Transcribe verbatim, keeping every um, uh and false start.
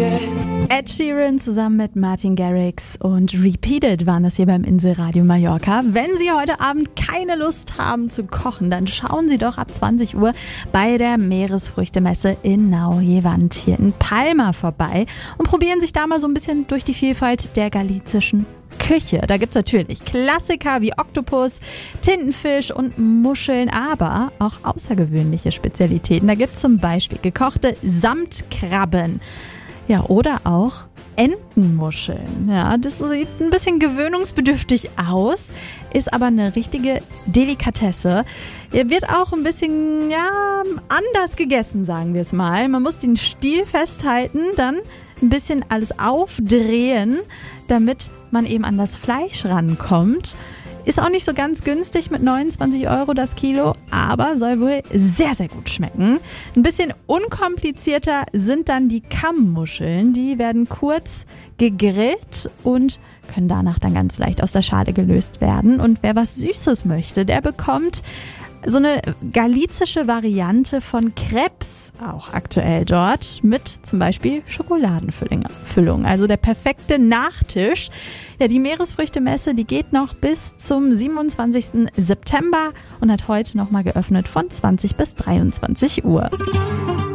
Ed Sheeran zusammen mit Martin Garrix und Repeated waren das hier beim Inselradio Mallorca. Wenn Sie heute Abend keine Lust haben zu kochen, dann schauen Sie doch ab zwanzig Uhr bei der Meeresfrüchtemesse in Nau-Jewand hier in Palma vorbei und probieren sich da mal so ein bisschen durch die Vielfalt der galizischen Küche. Da gibt's natürlich Klassiker wie Oktopus, Tintenfisch und Muscheln, aber auch außergewöhnliche Spezialitäten. Da gibt's zum Beispiel gekochte Samtkrabben. Ja, oder auch Entenmuscheln. Ja, das sieht ein bisschen gewöhnungsbedürftig aus, ist aber eine richtige Delikatesse. Er wird auch ein bisschen, ja, anders gegessen, sagen wir es mal. Man muss den Stiel festhalten, dann ein bisschen alles aufdrehen, damit man eben an das Fleisch rankommt. Ist auch nicht so ganz günstig mit neunundzwanzig Euro das Kilo, aber soll wohl sehr, sehr gut schmecken. Ein bisschen unkomplizierter sind dann die Kammmuscheln. Die werden kurz gegrillt und können danach dann ganz leicht aus der Schale gelöst werden. Und wer was Süßes möchte, der bekommt so eine galizische Variante von Crepes auch aktuell dort mit zum Beispiel Schokoladenfüllung. Also der perfekte Nachtisch. Ja, die Meeresfrüchtemesse, die geht noch bis zum siebenundzwanzigsten September und hat heute nochmal geöffnet von zwanzig bis dreiundzwanzig Uhr.